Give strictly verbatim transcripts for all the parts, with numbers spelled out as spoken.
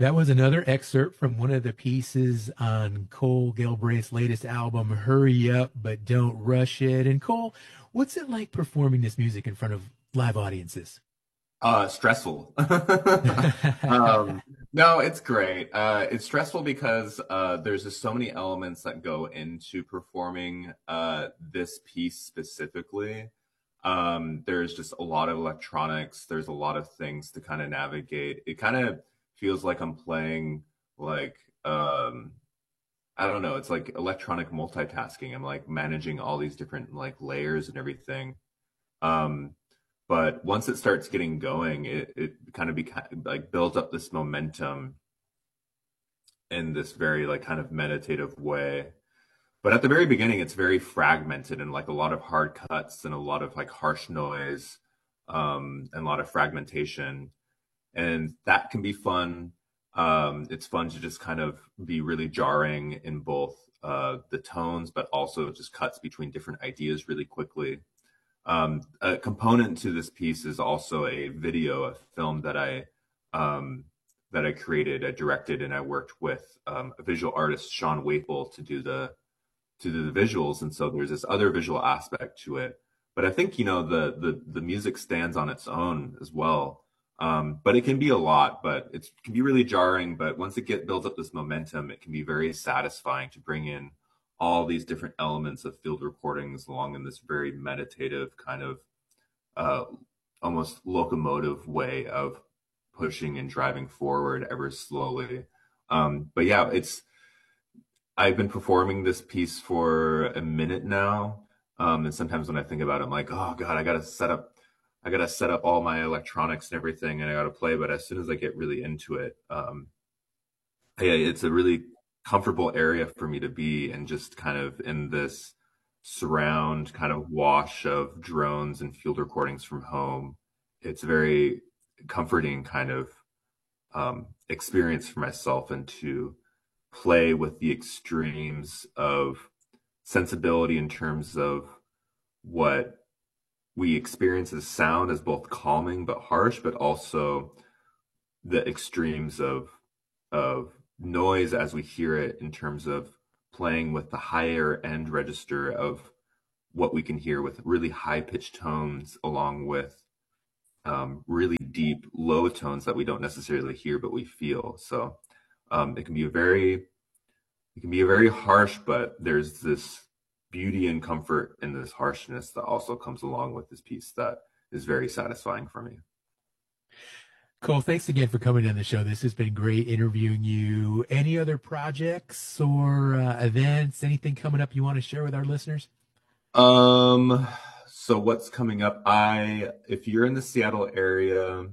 That was another excerpt from one of the pieces on Cole Galbraith's latest album, Hurry Up But Don't Rush It. And Cole, what's it like performing this music in front of live audiences? Uh, stressful. Um, no, it's great. Uh, it's stressful because uh, there's just so many elements that go into performing uh, this piece specifically. Um, there's just a lot of electronics. There's a lot of things to kind of navigate. It kind of feels like I'm playing like um, I don't know. It's like electronic multitasking. I'm like managing all these different like layers and everything. Um, but once it starts getting going, it, it kind of be like builds up this momentum in this very like kind of meditative way. But at the very beginning, it's very fragmented and like a lot of hard cuts and a lot of like harsh noise, um, and a lot of fragmentation. And that can be fun. Um, it's fun to just kind of be really jarring in both uh, the tones, but also just cuts between different ideas really quickly. Um, a component to this piece is also a video, a film that I um, that I created, I directed, and I worked with um, a visual artist, Sean Waple, to do the to do the visuals. And so there's this other visual aspect to it. But I think, you know, the the the music stands on its own as well. Um, but it can be a lot, but it's, it can be really jarring. But once it get builds up this momentum, it can be very satisfying to bring in all these different elements of field recordings along in this very meditative kind of uh, almost locomotive way of pushing and driving forward ever slowly. Um, but yeah, it's I've been performing this piece for a minute now. Um, and sometimes when I think about it, I'm like, oh God, I gotta set up, I gotta set up all my electronics and everything, and I gotta play. But as soon as I get really into it, um, yeah, it's a really comfortable area for me to be, and just kind of in this surround kind of wash of drones and field recordings from home. It's a very comforting kind of um, experience for myself, and to play with the extremes of sensibility in terms of what we experience as sound as both calming but harsh, but also the extremes of of noise as we hear it, in terms of playing with the higher end register of what we can hear with really high pitched tones, along with um, really deep low tones that we don't necessarily hear but we feel. So um, it can be a very it can be a very harsh, but there's this beauty and comfort in this harshness that also comes along with this piece that is very satisfying for me. Cole, thanks again for coming on the show. This has been great interviewing you. Any other projects or uh, events, anything coming up you want to share with our listeners? Um, so what's coming up? I, if you're in the Seattle area,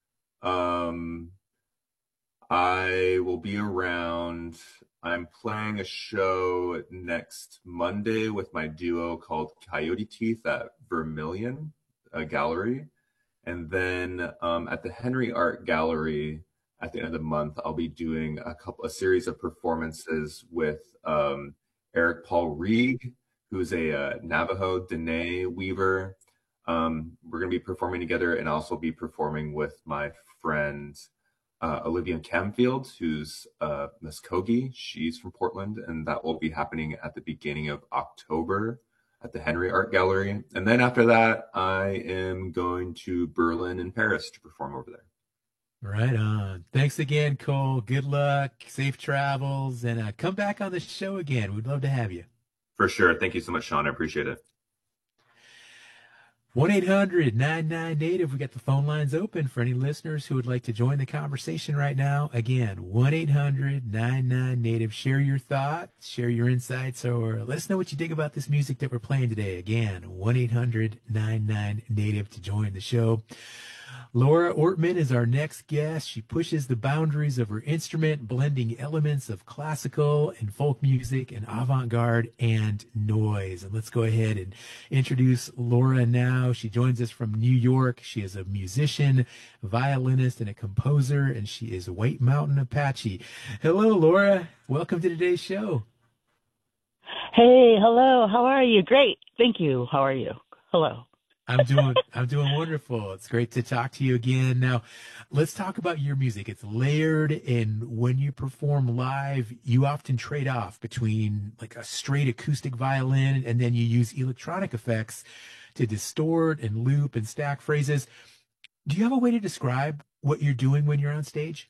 um, I will be around. I'm playing a show next Monday with my duo called Coyote Teeth at Vermilion uh, Gallery. And then um, at the Henry Art Gallery at the end of the month, I'll be doing a couple, a series of performances with um, Eric Paul Rieg, who's a uh, Navajo Dene weaver. Um, we're going to be performing together, and also be performing with my friend uh, Olivia Camfield, who's uh, Muskogee. She's from Portland, and that will be happening at the beginning of October at the Henry Art Gallery. And then after that, I am going to Berlin and Paris to perform over there. Right on. Thanks again, Cole. Good luck, safe travels, and uh, come back on the show again. We'd love to have you. For sure. Thank you so much, Sean. I appreciate it. one eight hundred nine nine native. We got the phone lines open for any listeners who would like to join the conversation right now. Again, one eight hundred nine nine native. Share your thoughts, share your insights, or let us know what you think about this music that we're playing today. Again, one eight hundred nine nine native to join the show. Laura Ortman is our next guest. She pushes the boundaries of her instrument, blending elements of classical and folk music and avant-garde and noise. And let's go ahead and introduce Laura now. She joins us from New York. She is a musician, violinist, and a composer, and she is White Mountain Apache. Hello, Laura. Welcome to today's show. Hey, hello. How are you? Great. Thank you. How are you? Hello. I'm doing I'm doing wonderful. It's great to talk to you again. Now, let's talk about your music. It's layered, and when you perform live, you often trade off between like a straight acoustic violin and then you use electronic effects to distort and loop and stack phrases. Do you have a way to describe what you're doing when you're on stage?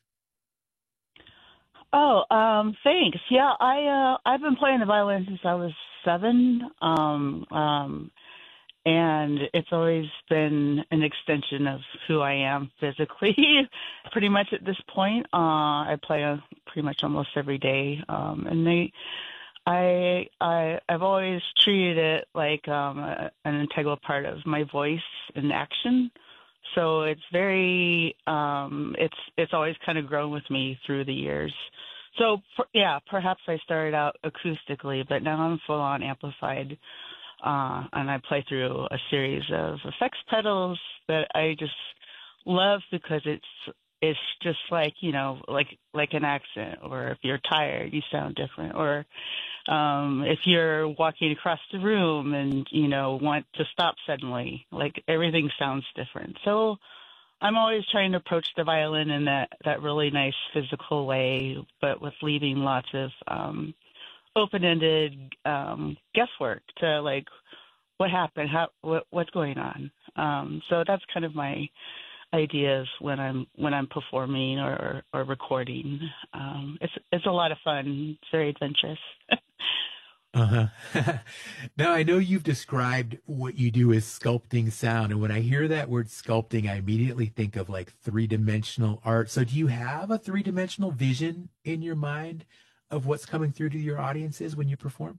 Oh, um, thanks. Yeah, I uh, I've been playing the violin since I was seven, um, um, and it's always been an extension of who I am physically. Pretty much at this point, uh, I play uh, pretty much almost every day, um, and they, I, I, I've always treated it like um, a, an integral part of my voice and action. So it's very, um, it's it's always kind of grown with me through the years. So per, yeah, perhaps I started out acoustically, but now I'm full on amplified, uh, and I play through a series of effects pedals that I just love because it's it's just like you know like like an accent, or if you're tired, you sound different, or um, if you're walking across the room and you know want to stop suddenly, like everything sounds different. So I'm always trying to approach the violin in that that really nice physical way, but with leaving lots of um, open-ended um, guesswork to like what happened, how what, what's going on. Um, so that's kind of my ideas when I'm when I'm performing or or recording. Um, it's it's a lot of fun. It's very adventurous. Uh-huh. Now, I know you've described what you do as sculpting sound, and when I hear that word sculpting, I immediately think of like three-dimensional art. So do you have a three-dimensional vision in your mind of what's coming through to your audiences when you perform?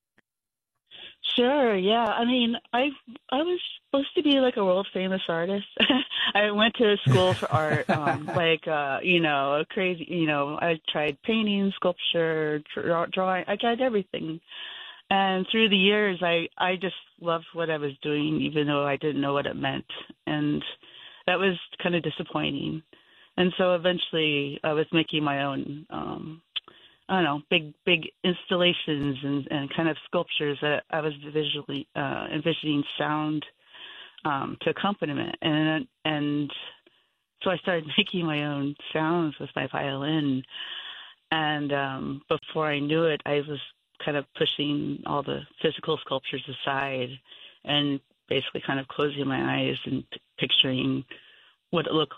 Sure, yeah. I mean, I I was supposed to be like a world famous artist. I went to school for art, um, like uh, you know, a crazy. You know, I tried painting, sculpture, draw, drawing. I tried everything, and through the years, I I just loved what I was doing, even though I didn't know what it meant, and that was kind of disappointing. And so eventually, I was making my own. Um, I don't know, big big installations and, and kind of sculptures that I was visually uh, envisioning sound um, to accompaniment, and and so I started making my own sounds with my violin, and um, before I knew it, I was kind of pushing all the physical sculptures aside, and basically kind of closing my eyes and p- picturing what it looked